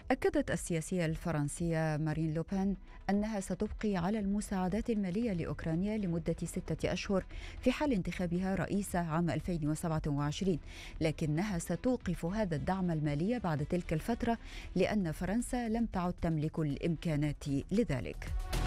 أكدت السياسية الفرنسية مارين لوبان أنها ستبقي على المساعدات المالية لأوكرانيا لمدة 6 أشهر في حال انتخابها رئيسة عام 2027، لكنها ستوقف هذا الدعم المالي بعد تلك الفترة لأن فرنسا لم تعد تملك الإمكانات لذلك.